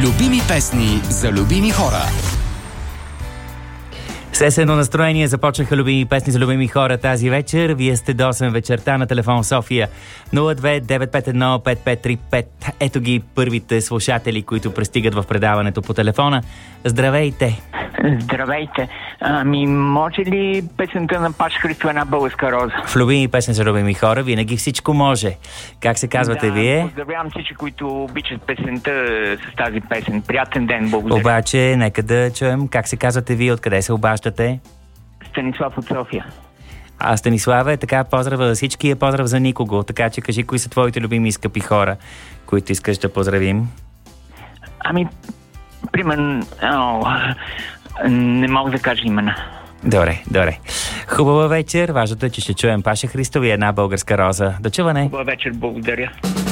Любими песни за любими хора. С есенно настроение започнаха любими песни за любими хора тази вечер. Вие сте до 8 вечерта на телефон София 02-951-5535. Ето ги първите слушатели, които пристигат в предаването по телефона. Здравейте! Здравейте! Може ли песента на Паша Христова "Една българска роза"? В любими песни за любими хора винаги всичко може. Как се казвате вие? Поздравявам всички, които обичат песента с тази песен. Приятен ден, благодаря. Обаче, нека да чуем как се казвате вие, откъде се обаждате? Станислав от София. Станислава, така поздрав за всички, е поздрав за никого. Така че кажи, кои са твоите любими и скъпи хора, които искаш да поздравим? Примерно, не мога да кажа имена. Добре. Хубава вечер. Важното е, че ще чуем Паша Христова и "Една българска роза". До чуване. Хубава вечер, благодаря.